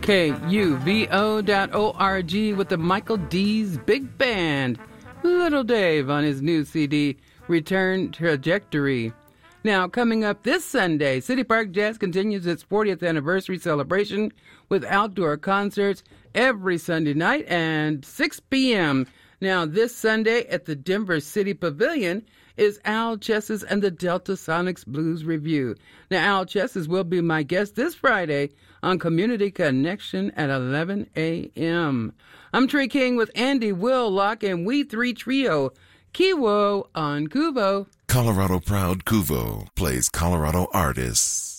KUVO.org with the Michael D's Big Band. Little Dave on his new CD, Return Trajectory. Now, coming up this Sunday, City Park Jazz continues its 40th anniversary celebration with outdoor concerts every Sunday night and 6 p.m. Now, this Sunday at the Denver City Pavilion is Al Chesses and the Delta Sonics Blues Review. Now, Al Chesses will be my guest this Friday on Community Connection at 11 a.m. I'm Trey King with Andy Willock and We Three Trio, Kiwo on Kuvo. Colorado Proud Kuvo plays Colorado artists.